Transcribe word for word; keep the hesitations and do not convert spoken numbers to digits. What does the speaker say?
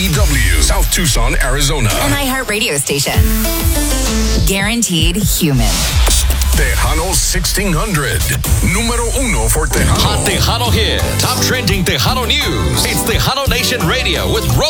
E W, South Tucson, Arizona. An iHeart radio station. Guaranteed human. Tejano sixteen hundred. Número uno for Tejano. Hot Tejano hit. Top trending Tejano news. It's Tejano Nation Radio with Ro